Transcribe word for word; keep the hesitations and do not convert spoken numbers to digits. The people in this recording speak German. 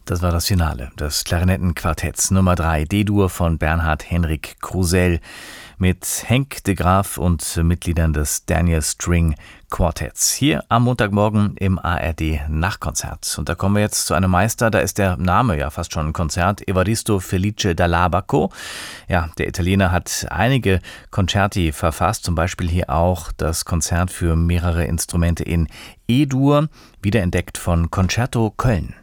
Das war das Finale des Klarinettenquartetts Nummer drei D-Dur von Bernhard Henrik Krusell mit Henk de Graaf und Mitgliedern des Daniel String Quartetts. Hier am Montagmorgen im A R D Nachtkonzert. Und da kommen wir jetzt zu einem Meister, da ist der Name ja fast schon ein Konzert, Evaristo Felice Dall'Abaco. Ja, der Italiener hat einige Concerti verfasst, zum Beispiel hier auch das Konzert für mehrere Instrumente in E-Dur, wiederentdeckt von Concerto Köln.